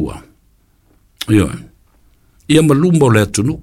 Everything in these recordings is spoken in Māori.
tua. Io. Ia malumbo le tunu.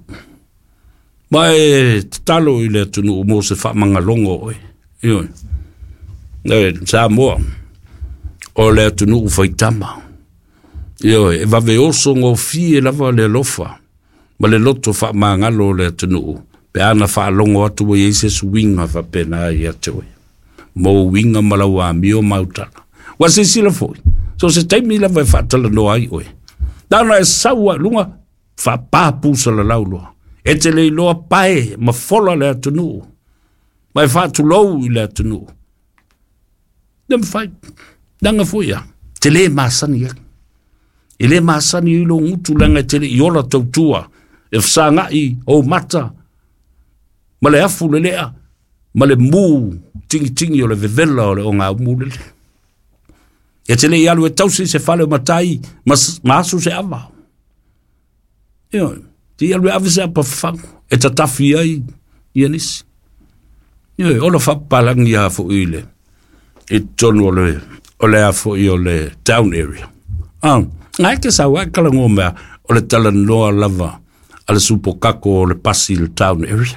Mai talo i le tunu mo se fa mangalongo oi. Io. Sa mo. O le tunu faitama. Io, e va ve oso ngo fie lava le lofa. Ma le loto fa mangalo le tunu. Pe ana fa longo atu wa yeise swinga fa pena ia tewe. Mo winga malawa mio mautala. Wa se sila foi. So se taimi lava fa tala no ai oi. Dana e sawa lunga fa papu sa la laulo. E te le loa pae ma fola le tunu. Ma fa tu lou i le tunu. Dem fai. Danga foi ya. Te le masani ya. Ile masani ilo ngutu langa tele iola tautua. E fsanga i o mata. Ma le afu le lea. Ma le mu tingi o le vevela o le o ngā umulele. E tele i alu e tausi se fale o matai. Ma asu se ava. Io, ti alu e avise apa fangu. E tatafi ai i anisi. Io, ola whapalangi a fo ile. E tonu o le afo i o le town area. Ngai ke sa wa kala ngomba o le tala noa lava ale supo kako o le pasi le town area.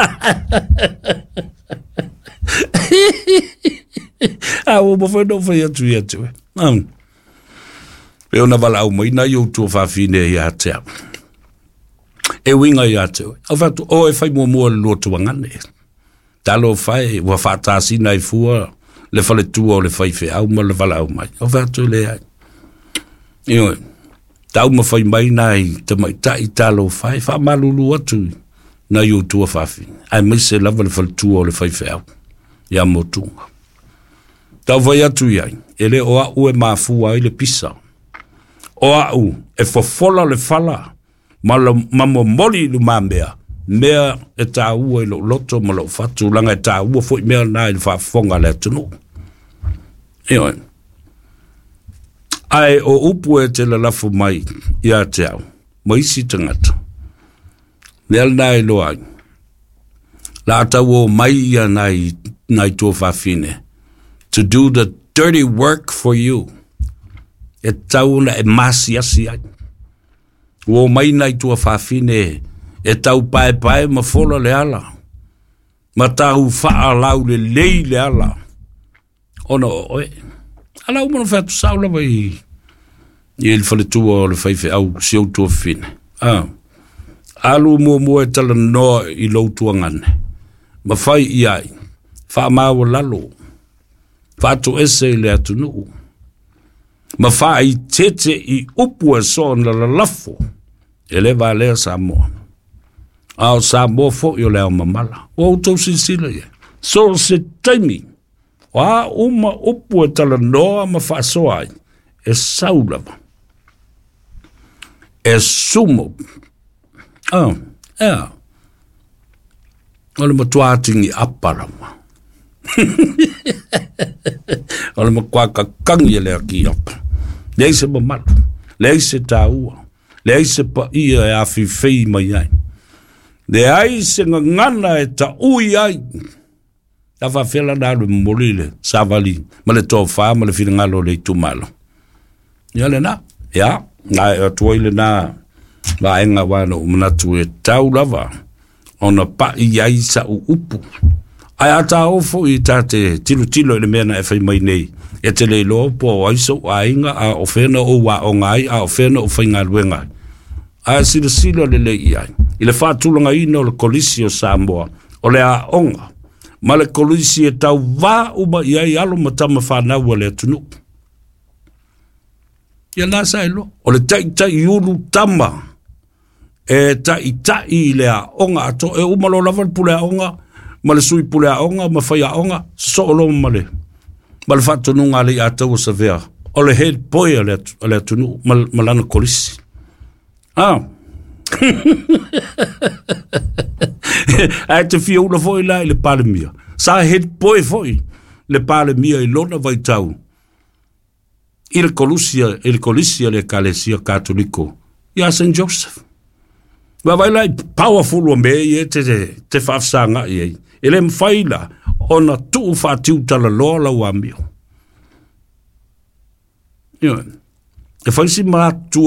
O mo foi no foi atu. E ona vala au mai na yo tu fa fine ya te. E winga ya te. O fa tu o e fai mo lo tu ngane. Talo fai wa fa ta si nai fua le fale tu o le fai fe au mo le vala au mai. O fa tu le ai. Io, tau ma fai mai nai, te mai tai talo fai, fa malulu atu, na yu tua fafi. Ai mai se lava le fal tua o le fai feau, ia motunga. Tau vai atu iai, ele o au e mafua i le pisa. O au, e fofola le fala, ma mo moli lu mambea, mea e ta ua i lo loto ma lo fatu, langa e ta ua foi mea nai le fa fonga le tunu. Io, ai o upu e te lalafu mai i a te au. Mai si tangata. Nel nai lo ai. La atau o mai ia nai tō whawhine. To do the dirty work for you. E tau na e masi asi ai. O mai nai tō whawhine. E tau pae ma fola le ala. Ma tau wha lau le lei le ala. Ono oe. Ala umano whatu saula vai i ele fale tua o le whaife au siau tua fine. Alu mua e tala noa i lau tua ngane. Ma whai i ai. Wha maua lalo. Whatu ese i le atu nuu. Ma whai tete i upu e so na la lafo. E le va lea Samoa. Ao Samoa fo i o leo mamala. O autou sinsila ia. So se taimi. Wa uma upu e tala noa ma whaasoa ai. E saulava. E sumo. Ole ma tuatingi aparawa. Ole ma kuaka kangi e lea ki apa. Leise ma malu. Leise ta ua. Leise pa ia e afi fei mai ai. Le ai se ngana e ta ui ai. Tawa fela nalu molile, savali, ma le tō wha, ma le whina ngalo le tumalo. Ia le na, ia, na e atuaile na, ma enga wano umanatu e tau lava, ona pa i ai sa upu. Ai ata ofo i tate tilo e le mea na e whai mai nei, e te le loa po aiso a inga a ofena o wa o ngai, a ofena o whainga luenga. A sila le i ai. I le whātulanga ina o le kolisi o Samoa, o le a onga. Ma le kolisi e tau wā uma i ai alo matama whanau le atunu. Ia nasa e lo. O le tai iulu tama. E tai le a onga ato. E umalo lava pule a onga. Ma le sui pule a onga. Ma whai a onga. So o lo ma le. Ma le whatununga le atau sa vea. O le head boy a le atunu. Ma lana kolisi. Ai te fia una foi lai le pale mia. Sa head boy foi le pale mia i lona vai tau. Il Colisia le Kalesia Katoliko. Ia St. Joseph. Wa vai lai powerful o me e te whafsanga i ei. Ele mwhaila ona tuu whatiu tala loa lau a mio. Ia. E whaisi maa tu